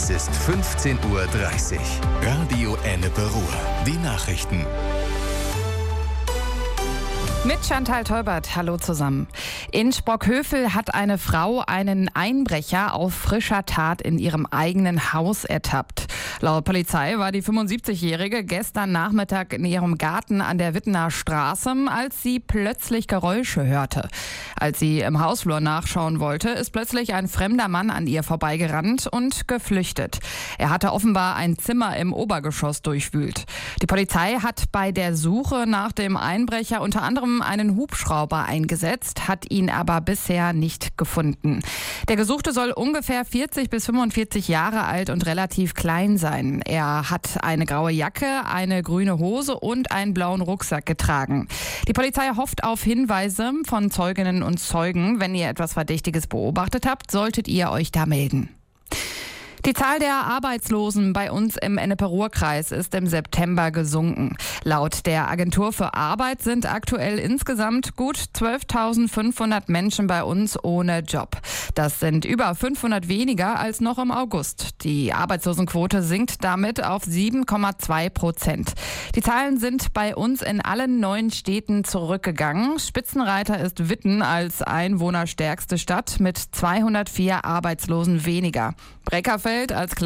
Es ist 15:30 Uhr. Radio Ennepe-Ruhr. Die Nachrichten. Mit Chantal Teubert, hallo zusammen. In Sprockhövel hat eine Frau einen Einbrecher auf frischer Tat in ihrem eigenen Haus ertappt. Laut Polizei war die 75-Jährige gestern Nachmittag in ihrem Garten an der Wittener Straße, als sie plötzlich Geräusche hörte. Als sie im Hausflur nachschauen wollte, ist plötzlich ein fremder Mann an ihr vorbeigerannt und geflüchtet. Er hatte offenbar ein Zimmer im Obergeschoss durchwühlt. Die Polizei hat bei der Suche nach dem Einbrecher unter anderem einen Hubschrauber eingesetzt, hat ihn aber bisher nicht gefunden. Der Gesuchte soll ungefähr 40 bis 45 Jahre alt und relativ klein sein. Er hat eine graue Jacke, eine grüne Hose und einen blauen Rucksack getragen. Die Polizei hofft auf Hinweise von Zeuginnen und Zeugen. Wenn ihr etwas Verdächtiges beobachtet habt, solltet ihr euch da melden. Die Zahl der Arbeitslosen bei uns im Ennepe-Ruhr-Kreis ist im September gesunken. Laut der Agentur für Arbeit sind aktuell insgesamt gut 12.500 Menschen bei uns ohne Job. Das sind über 500 weniger als noch im August. Die Arbeitslosenquote sinkt damit auf 7,2%. Die Zahlen sind bei uns in allen 9 Städten zurückgegangen. Spitzenreiter ist Witten als einwohnerstärkste Stadt mit 204 Arbeitslosen weniger. Breckerfeld als